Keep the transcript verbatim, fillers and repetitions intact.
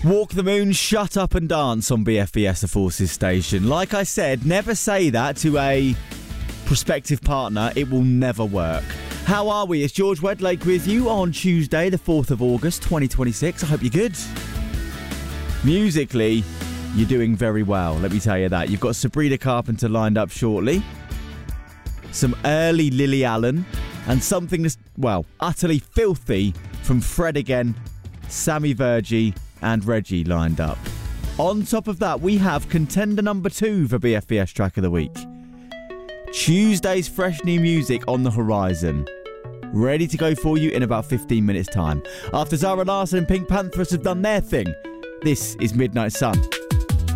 Walk the Moon, Shut Up and Dance on B F B S The Forces station. Like I said, never say that to a prospective partner. It will never work. How are we? It's George Wedlake with you on Tuesday, the fourth of August, twenty twenty-six. I hope you're good. Musically, you're doing very well, let me tell you that. You've got Sabrina Carpenter lined up shortly. Some early Lily Allen. And something that's, well, utterly filthy from Fred again, Sammy Virgie and Reggie lined up. On top of that, we have contender number two for B F B S Track of the Week. Tuesday's fresh new music on the horizon. Ready to go for you in about fifteen minutes' time. After Zara Larsson and Pink Panthers have done their thing, this is Midnight Sun.